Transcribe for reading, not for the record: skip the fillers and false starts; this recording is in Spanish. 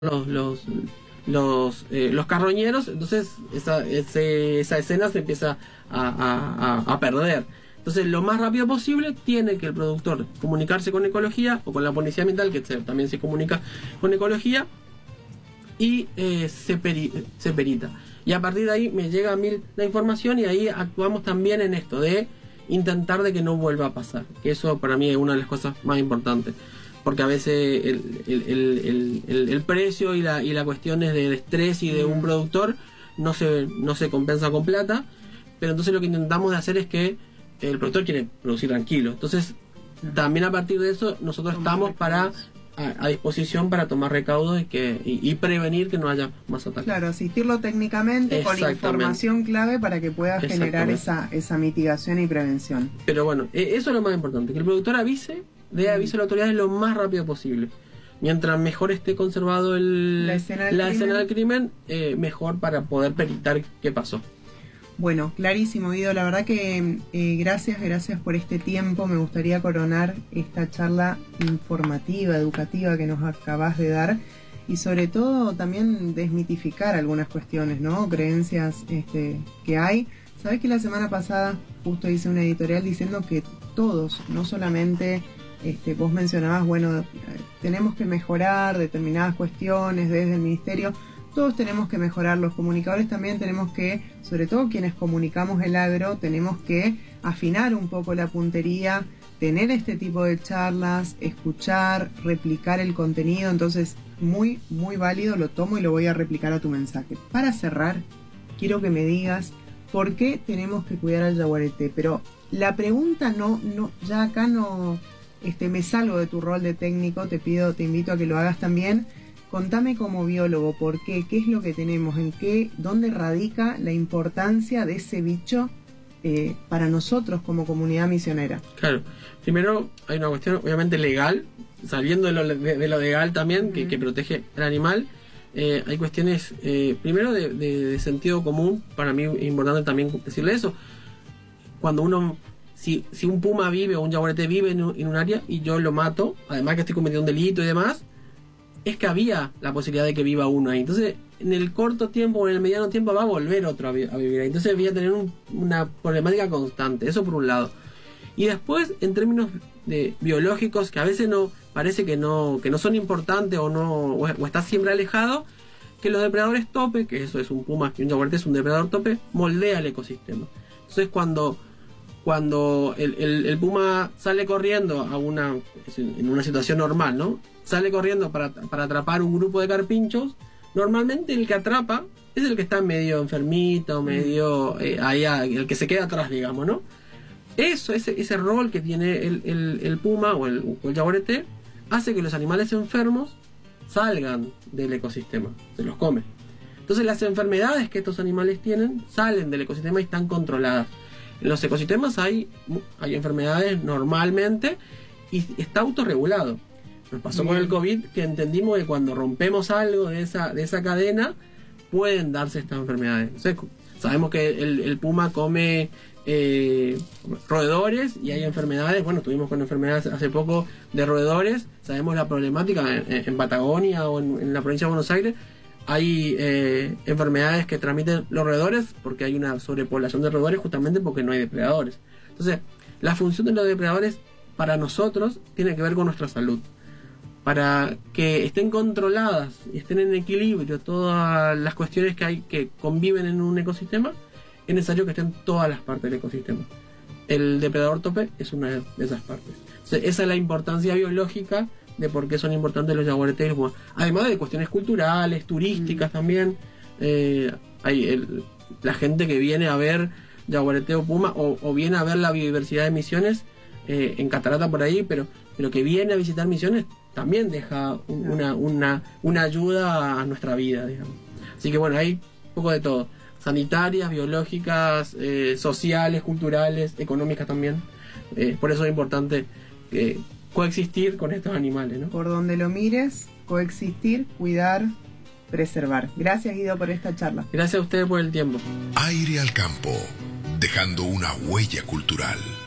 los carroñeros, entonces esa escena se empieza a perder. Entonces, lo más rápido posible tiene que el productor comunicarse con ecología o con la policía ambiental, que también se comunica con ecología, y se perita. Y a partir de ahí me llega a mí la información, y ahí actuamos también en esto de intentar de que no vuelva a pasar. Que eso para mí es una de las cosas más importantes, porque a veces el precio y la cuestión es del estrés y de un productor no se compensa con plata, pero entonces lo que intentamos de hacer es que el productor quiere producir tranquilo. Entonces también a partir de eso nosotros estamos a disposición para tomar recaudos y prevenir que no haya más ataques. Claro, asistirlo técnicamente con información clave para que pueda generar esa mitigación y prevención. Pero bueno, eso es lo más importante, que el productor dé aviso a las autoridades lo más rápido posible. Mientras mejor esté conservado la escena del crimen, mejor para poder peritar qué pasó. Bueno, clarísimo, Guido. La verdad que gracias por este tiempo. Me gustaría coronar esta charla informativa, educativa que nos acabas de dar, y sobre todo también desmitificar algunas cuestiones, ¿no? Creencias que hay. Sabés que la semana pasada justo hice una editorial diciendo que todos, no solamente vos mencionabas, bueno, tenemos que mejorar determinadas cuestiones desde el ministerio. Todos tenemos que mejorar, los comunicadores también tenemos que, sobre todo quienes comunicamos el agro, tenemos que afinar un poco la puntería, tener este tipo de charlas, escuchar, replicar el contenido. Entonces, muy, muy válido, lo tomo y lo voy a replicar a tu mensaje. Para cerrar, quiero que me digas por qué tenemos que cuidar al yaguareté, pero la pregunta ya acá no, me salgo de tu rol de técnico, te invito a que lo hagas también. Contame como biólogo, ¿por qué? ¿Qué es lo que tenemos? ¿Dónde radica la importancia de ese bicho para nosotros como comunidad misionera? Claro, primero hay una cuestión obviamente legal, saliendo de lo legal también, que protege al animal. Hay cuestiones, primero de sentido común. Para mí es importante también decirle eso. Cuando si un puma vive o un yaguareté vive en un área y yo lo mato, además que estoy cometiendo un delito y demás, es que había la posibilidad de que viva uno ahí. Entonces, en el corto tiempo o en el mediano tiempo va a volver otro a vivir ahí. Entonces voy a tener una problemática constante. Eso por un lado. Y después, en términos biológicos, que a veces parece que no son importantes o está siempre alejado, que los depredadores tope, que eso es un puma y un yaguareté es un depredador tope, moldea el ecosistema. Entonces cuando el puma sale corriendo en una situación normal, ¿no? Sale corriendo para atrapar un grupo de carpinchos, normalmente el que atrapa es el que está medio enfermito, medio el que se queda atrás, digamos, ¿no? Ese rol que tiene el puma o el yaguareté hace que los animales enfermos salgan del ecosistema, se los come. Entonces las enfermedades que estos animales tienen salen del ecosistema y están controladas. En los ecosistemas hay enfermedades normalmente y está autorregulado. Nos pasó con el COVID, que entendimos que cuando rompemos algo de esa cadena pueden darse estas enfermedades. Entonces, sabemos que el puma come roedores y hay enfermedades. Bueno, estuvimos con enfermedades hace poco de roedores. Sabemos la problemática en Patagonia o en la provincia de Buenos Aires. Hay enfermedades que transmiten los roedores porque hay una sobrepoblación de roedores, justamente porque no hay depredadores. Entonces, la función de los depredadores para nosotros tiene que ver con nuestra salud. Para que estén controladas y estén en equilibrio todas las cuestiones que conviven en un ecosistema, es necesario que estén todas las partes del ecosistema. El depredador tope es una de esas partes. Entonces, esa es la importancia biológica de por qué son importantes los yaguaretés y los pumas. Además de cuestiones culturales, turísticas también. Hay la gente que viene a ver yaguareté o puma o viene a ver la biodiversidad de Misiones en Catarata por ahí, pero que viene a visitar Misiones también deja una ayuda a nuestra vida, digamos. Así que bueno, hay un poco de todo. Sanitarias, biológicas, sociales, culturales, económicas también. Por eso es importante coexistir con estos animales, ¿no? Por donde lo mires, coexistir, cuidar, preservar. Gracias, Guido, por esta charla. Gracias a ustedes por el tiempo. Aire al campo, dejando una huella cultural.